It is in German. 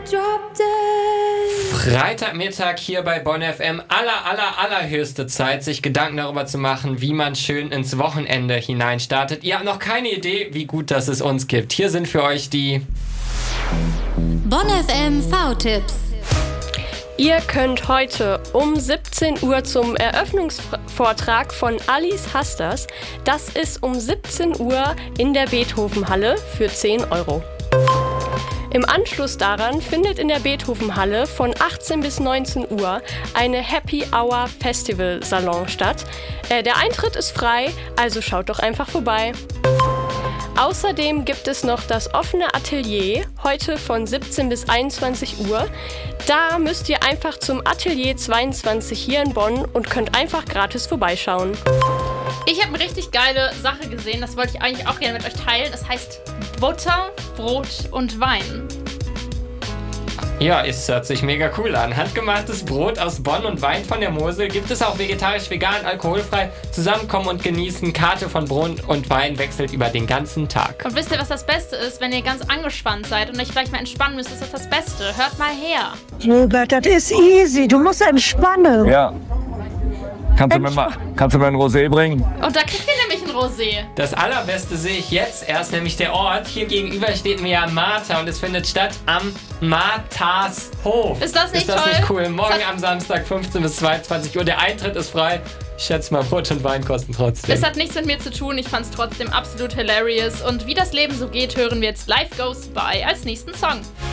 Drop Dead. Freitagmittag hier bei Bonn FM. Allerhöchste Zeit, sich Gedanken darüber zu machen, wie man schön ins Wochenende hineinstartet. Ihr habt noch keine Idee, wie gut dass es uns gibt. Hier sind für euch die Bonn FM V-Tipps. Ihr könnt heute um 17 Uhr zum Eröffnungsvortrag von Alice Hasters. Das ist um 17 Uhr in der Beethovenhalle für 10 Euro. Im Anschluss daran findet in der Beethovenhalle von 18 bis 19 Uhr eine Happy Hour Festival Salon statt. Der Eintritt ist frei, also schaut doch einfach vorbei. Außerdem gibt es noch das offene Atelier, heute von 17 bis 21 Uhr. Da müsst ihr einfach zum Atelier 22 hier in Bonn und könnt einfach gratis vorbeischauen. Ich habe eine richtig geile Sache gesehen, das wollte ich eigentlich auch gerne mit euch teilen. Es heißt Butter, Brot und Wein. Ja, es hört sich mega cool an. Handgemachtes Brot aus Bonn und Wein von der Mosel. Gibt es auch vegetarisch, vegan, alkoholfrei. Zusammenkommen und genießen. Karte von Brot und Wein wechselt über den ganzen Tag. Und wisst ihr, was das Beste ist? Wenn ihr ganz angespannt seid und euch vielleicht mal entspannen müsst, ist das Beste. Hört mal her. Robert, das ist easy. Du musst entspannen. Ja. Kannst du mir ein Rosé bringen? Und da kriegt ihr nämlich ein Rosé. Das Allerbeste sehe ich jetzt erst, nämlich der Ort. Hier gegenüber steht mir ja Martha und es findet statt am Marthashof. Ist das nicht toll? Ist das nicht cool? Morgen am Samstag 15 bis 22 Uhr. Der Eintritt ist frei. Ich schätze mal, Brot und Wein kosten trotzdem. Es hat nichts mit mir zu tun. Ich fand es trotzdem absolut hilarious. Und wie das Leben so geht, hören wir jetzt Life Goes By als nächsten Song.